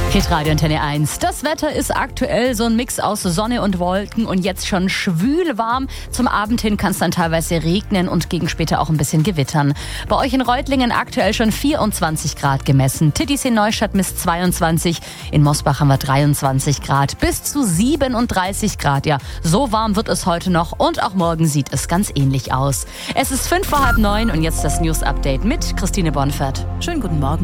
Hitradio Antenne 1. Das Wetter ist aktuell so ein Mix aus Sonne und Wolken und jetzt schon schwül warm. Zum Abend hin kann es dann teilweise regnen und gegen später auch ein bisschen gewittern. Bei euch in Reutlingen aktuell schon 24 Grad gemessen. Tittis in Neustadt misst 22. In Mosbach haben wir 23 Grad. Bis zu 37 Grad. Ja, so warm wird es heute noch und auch morgen sieht es ganz ähnlich aus. Es ist 8:55 und jetzt das News-Update mit Christine Bonfert. Schönen guten Morgen.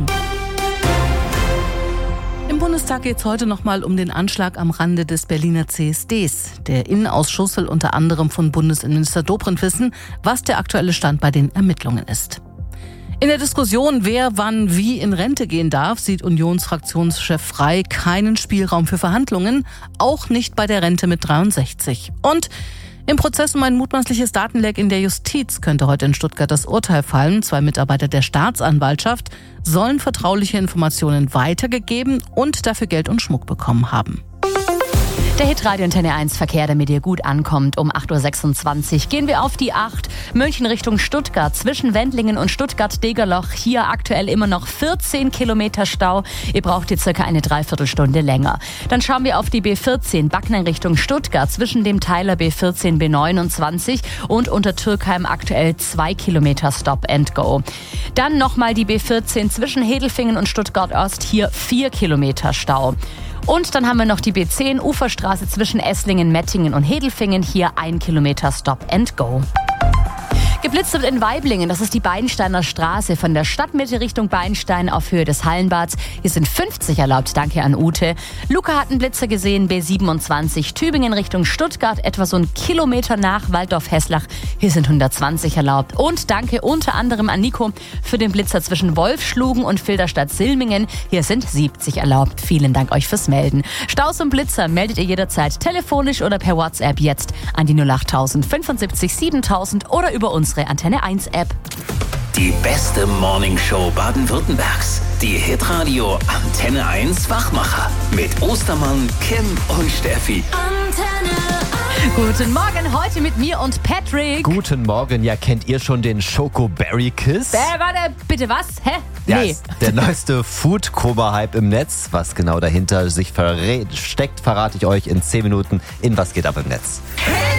Im Bundestag geht es heute nochmal um den Anschlag am Rande des Berliner CSDs. Der Innenausschuss will unter anderem von Bundesinnenminister Dobrindt wissen, was der aktuelle Stand bei den Ermittlungen ist. In der Diskussion, wer wann wie in Rente gehen darf, sieht Unionsfraktionschef Frey keinen Spielraum für Verhandlungen, auch nicht bei der Rente mit 63. Und im Prozess um ein mutmaßliches Datenleck in der Justiz könnte heute in Stuttgart das Urteil fallen. 2 Mitarbeiter der Staatsanwaltschaft sollen vertrauliche Informationen weitergegeben und dafür Geld und Schmuck bekommen haben. Der Hitradio Antenne 1 Verkehr, der mit dir gut ankommt. Um 8:26 Uhr gehen wir auf die 8. München Richtung Stuttgart. Zwischen Wendlingen und Stuttgart-Degerloch. Hier aktuell immer noch 14 Kilometer Stau. Ihr braucht hier circa eine Dreiviertelstunde länger. Dann schauen wir auf die B14. Backnang Richtung Stuttgart. Zwischen dem Teiler B14, B29 und unter Türkheim aktuell 2 Kilometer Stop and Go. Dann nochmal die B14 zwischen Hedelfingen und Stuttgart-Ost. Hier 4 Kilometer Stau. Und dann haben wir noch die B10 Uferstraße zwischen Esslingen, Mettingen und Hedelfingen. Hier 1 Kilometer Stop and Go. Geblitzt wird in Waiblingen, das ist die Beinsteiner Straße von der Stadtmitte Richtung Beinstein auf Höhe des Hallenbads. Hier sind 50 erlaubt, danke an Ute. Luca hat einen Blitzer gesehen, B27 Tübingen Richtung Stuttgart, etwa so 1 Kilometer nach Waldorf-Hesslach. Hier sind 120 erlaubt. Und danke unter anderem an Nico für den Blitzer zwischen Wolfschlugen und Filderstadt-Silmingen. Hier sind 70 erlaubt. Vielen Dank euch fürs Melden. Staus und Blitzer meldet ihr jederzeit telefonisch oder per WhatsApp jetzt an die 08000 75 7000 oder über unsere Antenne 1 App. Die beste Morningshow Baden-Württembergs. Die Hitradio Antenne 1 Wachmacher. Mit Ostermann, Kim und Steffi. Antenne 1. Guten Morgen, heute mit mir und Patrick. Guten Morgen, ja, kennt ihr schon den Schokoberry Kiss? Warte, bitte was? Hä? Ja, Nee. ist der neueste Food-Koma-Hype im Netz. Was genau dahinter sich versteckt, verrate ich euch in 10 Minuten in Was geht ab im Netz. Hey!